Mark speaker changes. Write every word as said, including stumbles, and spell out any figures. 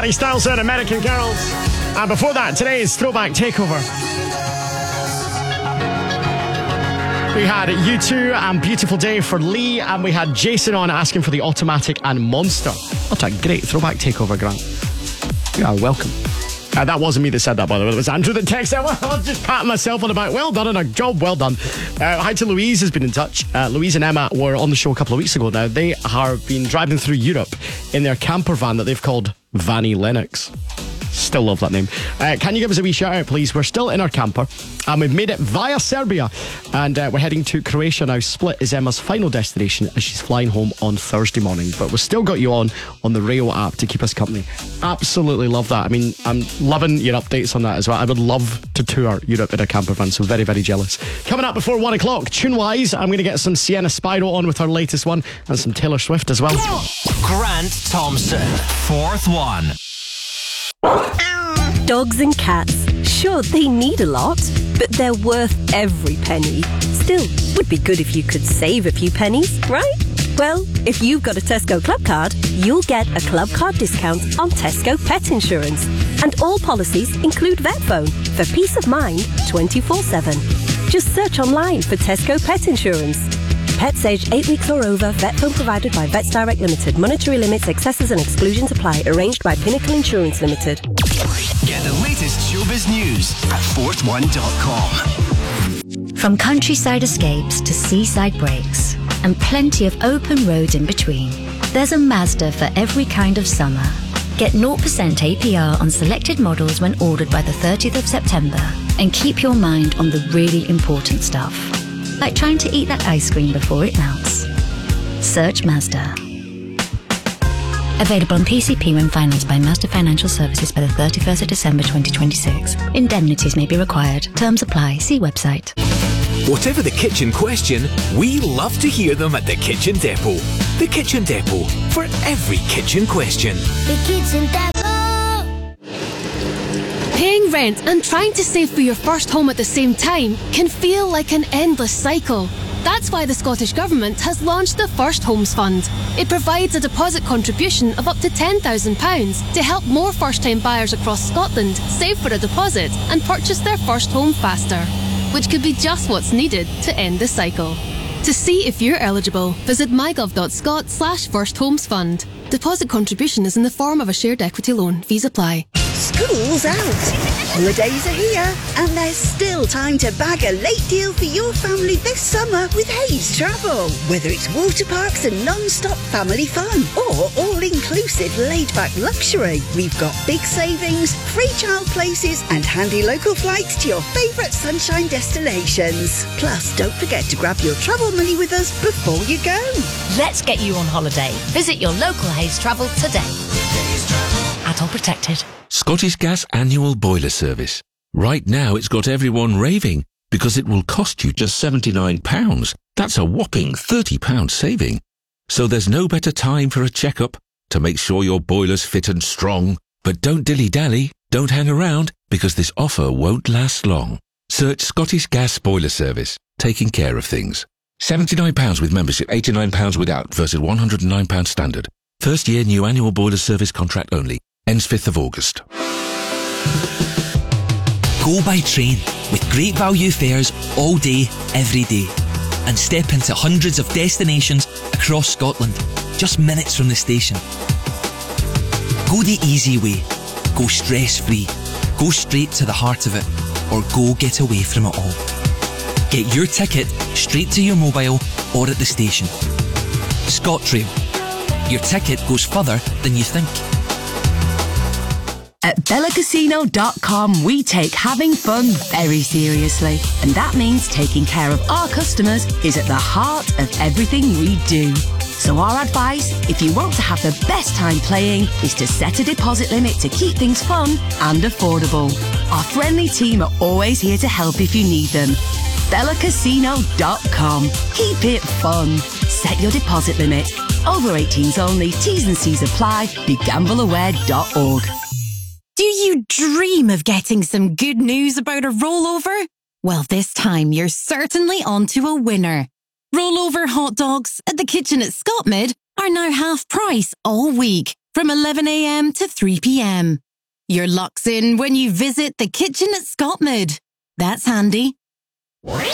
Speaker 1: Harry Styles and American Girls. And before that, today's Throwback Takeover. We had U two and Beautiful Day for Lee, and we had Jason on asking for the Automatic and Monster. What a great Throwback Takeover, Grant. You are welcome. Uh, that wasn't me that said that, by the way. It was Andrew that texted. Well, I was just patting myself on the back. Well done, and a job well done. Uh, hi to Louise, has been in touch. Uh, Louise and Emma were on the show a couple of weeks ago now. They have been driving through Europe in their camper van that they've called Vanny Lennox. Still love that name. Uh, can you give us a wee shout out, please? We're still in our camper and we've made it via Serbia, and uh, we're heading to Croatia now. Split is Emma's final destination as she's flying home on Thursday morning, but we've still got you on on the Rail app to keep us company. Absolutely love that. I mean, I'm loving your updates on that as well. I would love to tour Europe in a camper van, so very, very jealous. Coming up before one o'clock, tune-wise, I'm going to get some Sienna Spyro on with her latest one, and some Taylor Swift as well.
Speaker 2: Grant Thompson, fourth one.
Speaker 3: Dogs and cats, sure, they need a lot, but they're worth every penny. Still, would be good if you could save a few pennies, right? Well, if you've got a Tesco Club card, you'll get a Club card discount on Tesco Pet Insurance. And all policies include VetPhone for peace of mind twenty-four seven. Just search online for Tesco Pet Insurance. Pets aged eight weeks or over. VetPhone provided by Vets Direct Limited. Monetary limits, excesses and exclusions apply. Arranged by Pinnacle Insurance Limited.
Speaker 2: Get the latest showbiz news at fourth one dot com.
Speaker 4: From countryside escapes to seaside breaks, and plenty of open road in between, there's a Mazda for every kind of summer. Get zero percent A P R on selected models when ordered by the thirtieth of September, and keep your mind on the really important stuff, like trying to eat that ice cream before it melts. Search Mazda. Available on P C P when financed by Mazda Financial Services by the thirty-first of December twenty twenty-six. Indemnities may be required. Terms apply. See website.
Speaker 5: Whatever the kitchen question, we love to hear them at the Kitchen Depot. The Kitchen Depot, for every kitchen question.
Speaker 6: The Kitchen Depot.
Speaker 7: Paying rent and trying to save for your first home at the same time can feel like an endless cycle. That's why the Scottish Government has launched the First Homes Fund. It provides a deposit contribution of up to ten thousand pounds to help more first-time buyers across Scotland save for a deposit and purchase their first home faster, which could be just what's needed to end the cycle. To see if you're eligible, visit mygov.scot slash first homes fund. Deposit contribution is in the form of a shared equity loan. Fees apply.
Speaker 8: School's out. Holidays are here, and there's still time to bag a late deal for your family this summer with Hayes Travel. Whether it's water parks and non-stop family fun, or all-inclusive laid-back luxury, we've got big savings, free child places, and handy local flights to your favourite sunshine destinations. Plus, don't forget to grab your travel money with us before you go.
Speaker 9: Let's get you on holiday. Visit your local Hayes Travel today. Adult protected.
Speaker 10: Scottish Gas annual boiler service. Right now it's got everyone raving because it will cost you just seventy-nine pounds. That's a whopping thirty pounds saving. So there's no better time for a checkup to make sure your boiler's fit and strong. But don't dilly-dally, don't hang around, because this offer won't last long. Search Scottish Gas Boiler Service, taking care of things. seventy-nine pounds with membership, eighty-nine pounds without versus one hundred and nine pounds standard. First year new annual boiler service contract only. Ends fifth of August.
Speaker 11: Go by train with great value fares all day, every day. And step into hundreds of destinations across Scotland, just minutes from the station. Go the easy way. Go stress-free. Go straight to the heart of it. Or go get away from it all. Get your ticket straight to your mobile or at the station. ScotRail. Your ticket goes further than you think.
Speaker 12: At Bella Casino dot com, we take having fun very seriously. And that means taking care of our customers is at the heart of everything we do. So our advice, if you want to have the best time playing, is to set a deposit limit to keep things fun and affordable. Our friendly team are always here to help if you need them. Bella Casino dot com. Keep it fun. Set your deposit limit. Over eighteens only. T's and C's apply. Be gamble aware dot org.
Speaker 13: Do you dream of getting some good news about a rollover? Well, this time you're certainly onto a winner. Rollover hot dogs at the kitchen at Scotmid are now half price all week. from eleven a m to three p m. Your luck's in when you visit the kitchen at Scotmid. That's handy.